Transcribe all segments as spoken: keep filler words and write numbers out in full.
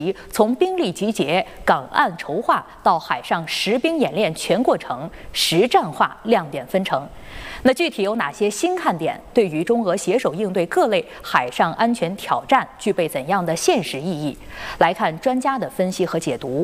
从兵力集结、港岸筹划到海上实兵演练全过程实战化亮点分成。那具体有哪些新看点？对于中俄携手应对各类海上安全挑战，具备怎样的现实意义？来看专家的分析和解读。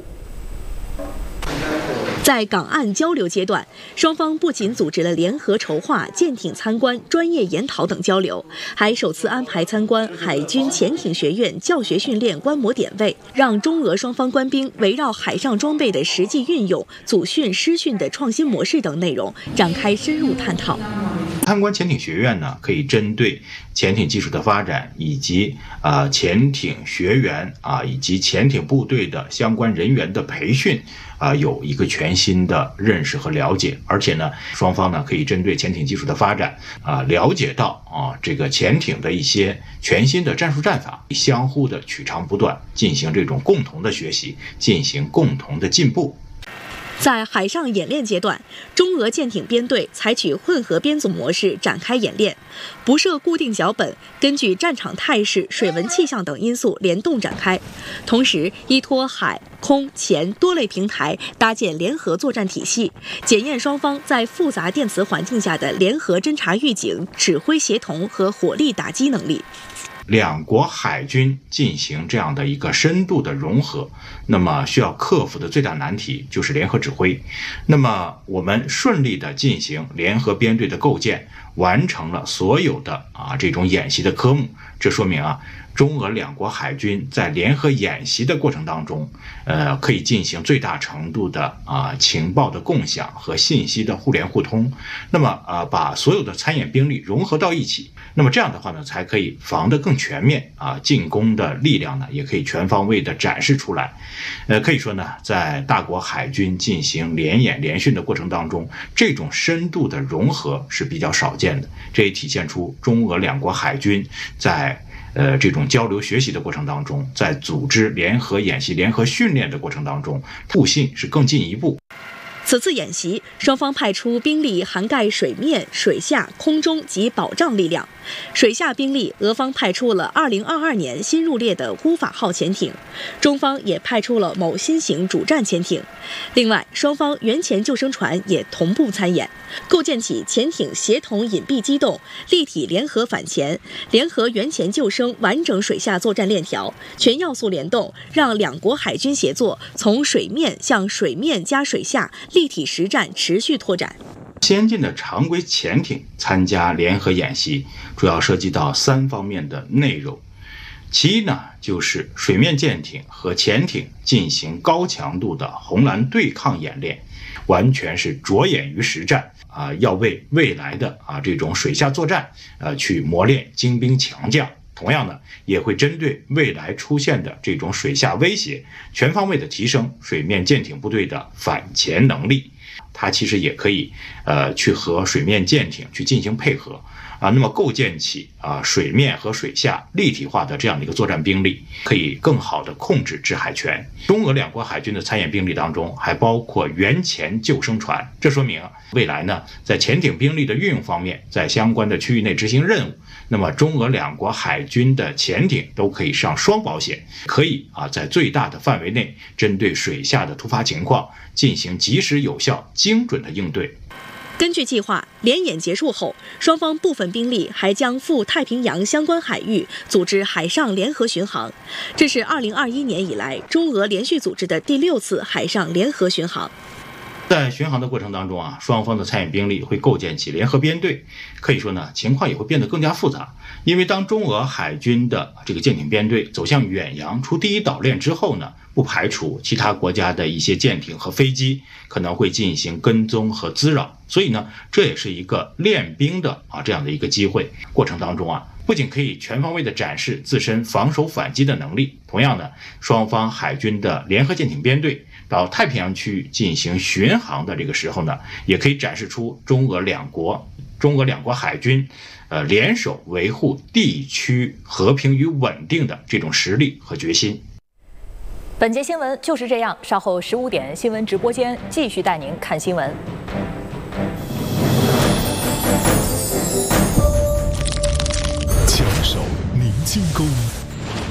在港岸交流阶段，双方不仅组织了联合筹划、舰艇参观、专业研讨等交流，还首次安排参观海军潜艇学院教学训练观摩点位，让中俄双方官兵围绕海上装备的实际运用、组训师训的创新模式等内容展开深入探讨。 参观潜艇学院呢，可以针对潜艇技术的发展，以及啊、呃、潜艇学员啊以及潜艇部队的相关人员的培训啊、呃、有一个全新的认识和了解。而且呢，双方呢可以针对潜艇技术的发展啊、呃、了解到啊这个潜艇的一些全新的战术战法，相互的取长补短，进行这种共同的学习，进行共同的进步。 在海上演练阶段，中俄舰艇编队采取混合编组模式展开演练，不设固定脚本，根据战场态势、水文气象等因素联动展开。同时，依托海、空、潜多类平台，搭建联合作战体系，检验双方在复杂电磁环境下的联合侦察预警、指挥协同和火力打击能力。 两国海军进行这样的一个深度的融合，那么需要克服的最大难题就是联合指挥。那么我们顺利的进行联合编队的构建，完成了所有的啊这种演习的科目，这说明啊。 中俄两国海军在联合演习的过程当中，呃，可以进行最大程度的啊情报的共享和信息的互联互通。那么啊，把所有的参演兵力融合到一起，那么这样的话呢，才可以防得更全面啊，进攻的力量呢也可以全方位的展示出来。呃，可以说呢，在大国海军进行联演联训的过程当中，这种深度的融合是比较少见的。这也体现出中俄两国海军在 呃，这种交流学习的过程当中，在组织联合演习、联合训练的过程当中，互信是更进一步。 此次演习，双方派出兵力涵盖水面、水下、空中及保障力量。水下兵力，俄方派出了二零二二年新入列的乌法号潜艇，中方也派出了某新型主战潜艇。另外，双方原潜救生船也同步参演，构建起潜艇协同隐蔽机动、立体联合反潜、联合原潜救生完整水下作战链条，全要素联动，让两国海军协作从水面向水面加水下 立体实战持续拓展。 先进的常规潜艇参加联合演习，主要涉及到三方面的内容。其一呢，就是水面舰艇和潜艇进行高强度的红蓝对抗演练，完全是着眼于实战啊，要为未来的啊这种水下作战呃去磨练精兵强将。 同样呢，也会针对未来出现的这种水下威胁，全方位的提升水面舰艇部队的反潜能力。它其实也可以，呃，去和水面舰艇去进行配合啊，那么构建起啊水面和水下立体化的这样的一个作战兵力，可以更好的控制制海权。中俄两国海军的参演兵力当中，还包括原潜救生船，这说明啊，未来呢，在潜艇兵力的运用方面，在相关的区域内执行任务。 那么，中俄两国海军的潜艇都可以上双保险，可以啊，在最大的范围内，针对水下的突发情况进行及时、有效、精准的应对。 根据计划，联演结束后，双方部分兵力还将赴太平洋相关海域组织海上联合巡航，这是二零二一年以来中俄连续组织的第六次海上联合巡航。 在巡航的过程当中啊，双方的参演兵力会构建起联合编队，可以说呢，情况也会变得更加复杂。因为当中俄海军的这个舰艇编队走向远洋出第一岛链之后呢，不排除其他国家的一些舰艇和飞机可能会进行跟踪和滋扰，所以呢，这也是一个练兵的啊这样的一个机会。过程当中啊，不仅可以全方位的展示自身防守反击的能力，同样的，双方海军的联合舰艇编队 到太平洋区域进行巡航的这个时候呢，也可以展示出中俄两国、中俄两国海军，呃，联手维护地区和平与稳定的这种实力和决心。 本节新闻就是这样，稍后十五点新闻直播间继续带您看新闻。 强手宁金钩。